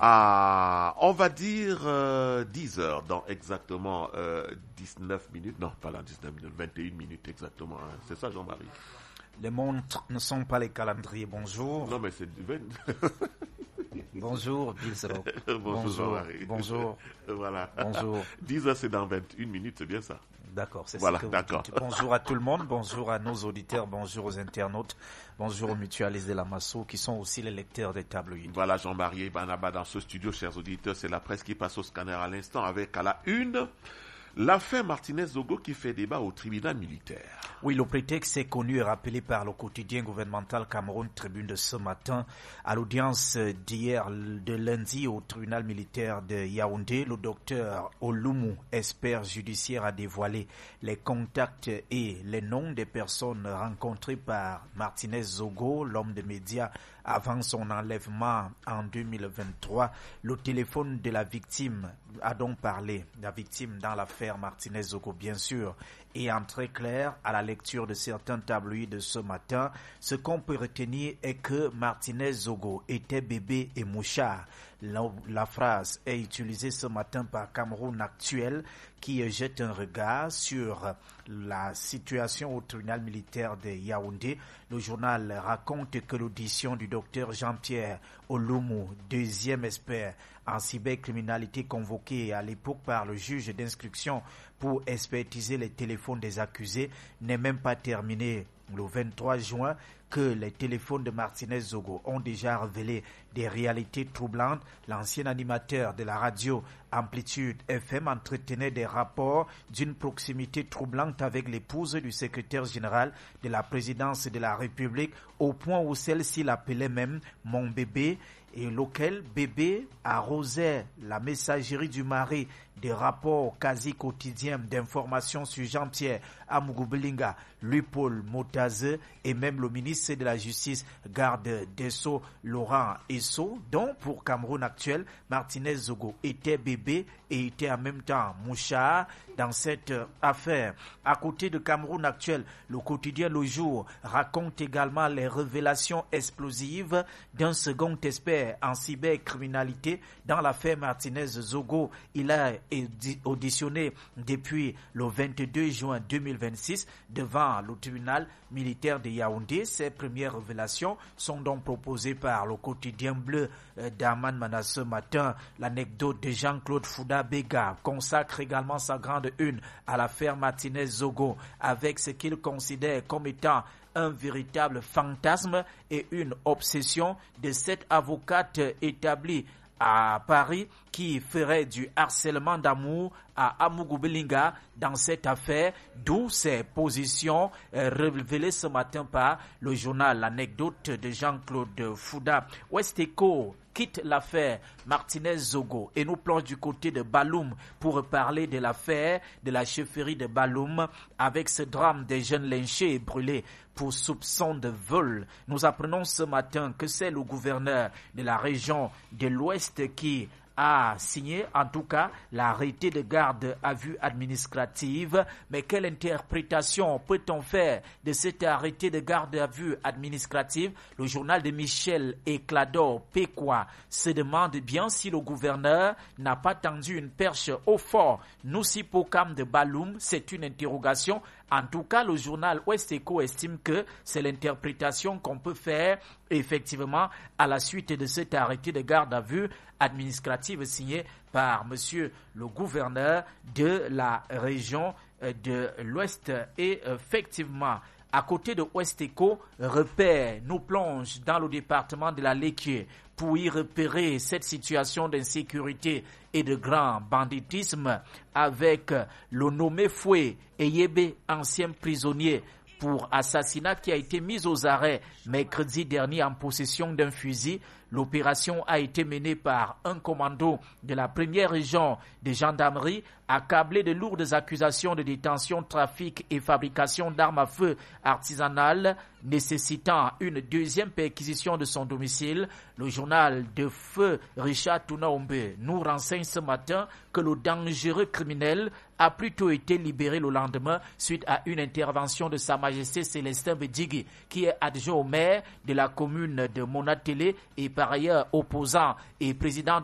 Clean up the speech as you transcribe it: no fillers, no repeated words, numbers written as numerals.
On va dire 10 heures, dans exactement 19 minutes. Non, pas là, 19 minutes, 21 minutes exactement. Hein. C'est ça, Jean-Marie? Les montres ne sont pas les calendriers. Bonjour. Non, mais c'est du 20. Bonjour, Bill Zero. Bonjour, Jean-Marie. Bonjour. Voilà. Bonjour. 10 heures, c'est dans 21 minutes, c'est bien ça? D'accord, c'est voilà, ça que d'accord. Bonjour à tout le monde, bonjour à nos auditeurs, bonjour aux internautes, bonjour aux mutualistes de la Masso qui sont aussi les lecteurs des tabloïds. Voilà Jean-Marie Banaba dans ce studio, chers auditeurs, c'est la presse qui passe au scanner à l'instant avec à la une l'affaire Martinez-Zogo qui fait débat au tribunal militaire. Oui, le prétexte est connu et rappelé par le quotidien gouvernemental Cameroun Tribune de ce matin. À l'audience d'hier, de lundi, au tribunal militaire de Yaoundé, le docteur Olumu, expert judiciaire, a dévoilé les contacts et les noms des personnes rencontrées par Martinez-Zogo, l'homme de médias, avant son enlèvement en 2023. Le téléphone de la victime a donc parlé, la victime dans l'affaire Martinez-Zogo, bien sûr, et en très clair, à la lecture de certains tabloïds de ce matin, ce qu'on peut retenir est que Martinez-Zogo était bébé et mouchard. La phrase est utilisée ce matin par Cameroun Actuel qui jette un regard sur la situation au tribunal militaire de Yaoundé. Le journal raconte que l'audition du docteur Jean-Pierre Olumu, deuxième expert en cybercriminalité convoqué à l'époque par le juge d'instruction pour expertiser les téléphones des accusés, n'est même pas terminée. Le 23 juin, que les téléphones de Martinez-Zogo ont déjà révélé des réalités troublantes. L'ancien animateur de la radio Amplitude FM entretenait des rapports d'une proximité troublante avec l'épouse du secrétaire général de la présidence de la République, au point où celle-ci l'appelait même « mon bébé », et lequel bébé arrosait la messagerie du mari des rapports quasi quotidiens d'informations sur Jean-Pierre Amougoubelinga, Louis-Paul Motaze et même le ministre de la Justice, garde des Sceaux, Laurent Esso, dont pour Cameroun Actuel, Martinez-Zogo était bébé et était en même temps mouchard dans cette affaire. À côté de Cameroun Actuel, le quotidien Le Jour raconte également les révélations explosives d'un second expert en cybercriminalité dans l'affaire Martinez-Zogo. Il a auditionné depuis le 22 juin 2026 devant le tribunal militaire de Yaoundé. Ces premières révélations sont donc proposées par le quotidien bleu d'Aman Mana ce matin. L'anecdote de Jean-Claude Fouda Bega consacre également sa grande une à l'affaire Martinez-Zogo avec ce qu'il considère comme étant un véritable fantasme et une obsession de cette avocate établie à Paris qui ferait du harcèlement d'amour à Amougoubelinga dans cette affaire, d'où ces positions révélées ce matin par le journal. L'anecdote de Jean-Claude Fouda. Westeco quitte l'affaire Martinez-Zogo et nous plonge du côté de Baloum pour parler de l'affaire de la chefferie de Baloum avec ce drame des jeunes lynchés et brûlés pour soupçon de vol. Nous apprenons ce matin que c'est le gouverneur de la région de l'Ouest qui a signé en tout cas l'arrêté de garde à vue administrative. Mais quelle interprétation peut-on faire de cet arrêté de garde à vue administrative? Le journal de Michel Eclador Péquois se demande bien si le gouverneur n'a pas tendu une perche au fort Noussipokam de Baloum. C'est une interrogation. En tout cas, le journal Ouest-Eco estime que c'est l'interprétation qu'on peut faire effectivement à la suite de cet arrêté de garde à vue administrative signé par monsieur le gouverneur de la région de l'Ouest. Et effectivement, à côté de Ouest-Eco, repère nous plonge dans le département de la Léquier pour y repérer cette situation d'insécurité et de grand banditisme avec le nommé Foué Eyebe, ancien prisonnier pour assassinat qui a été mis aux arrêts mercredi dernier en possession d'un fusil. L'opération a été menée par un commando de la première région de gendarmerie accablé de lourdes accusations de détention, trafic et fabrication d'armes à feu artisanales nécessitant une deuxième perquisition de son domicile. Le journal de feu Richard Tounaombe nous renseigne ce matin que le dangereux criminel a plutôt été libéré le lendemain suite à une intervention de Sa Majesté Célestin Bedjigui, qui est adjoint au maire de la commune de Monatélé et par ailleurs opposant et président